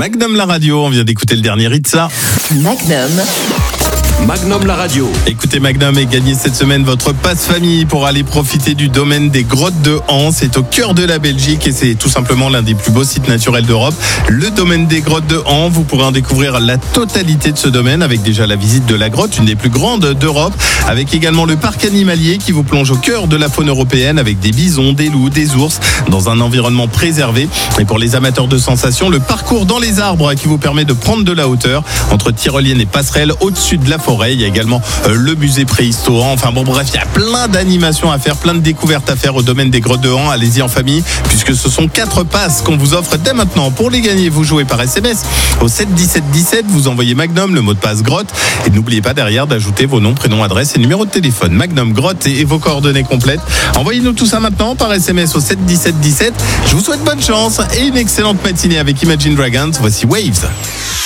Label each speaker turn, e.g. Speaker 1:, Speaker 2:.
Speaker 1: Magnum la radio. On vient d'écouter le dernier Ritza.
Speaker 2: Magnum la radio.
Speaker 1: Écoutez Magnum et gagnez cette semaine votre passe famille pour aller profiter du domaine des Grottes de Han. C'est au cœur de la Belgique et c'est tout simplement l'un des plus beaux sites naturels d'Europe. Le domaine des Grottes de Han, vous pourrez en découvrir la totalité de ce domaine avec déjà la visite de la grotte, une des plus grandes d'Europe, avec également le parc animalier qui vous plonge au cœur de la faune européenne avec des bisons, des loups, des ours dans un environnement préservé. Et pour les amateurs de sensations, le parcours dans les arbres qui vous permet de prendre de la hauteur entre tyrolienne et passerelle au-dessus de la forêt. Il y a également le musée préhistorant. Enfin bon, bref, il y a plein d'animations à faire, plein de découvertes à faire au domaine des Grottes de Han. Allez-y en famille, puisque ce sont 4 passes qu'on vous offre dès maintenant. Pour les gagner, vous jouez par SMS au 7 17 17. Vous envoyez Magnum, le mot de passe grotte. Et n'oubliez pas derrière d'ajouter vos noms, prénoms, adresses et numéro de téléphone. Magnum grotte et vos coordonnées complètes. Envoyez-nous tout ça maintenant par SMS au 7 17 17. Je vous souhaite bonne chance et une excellente matinée avec Imagine Dragons. Voici Waves.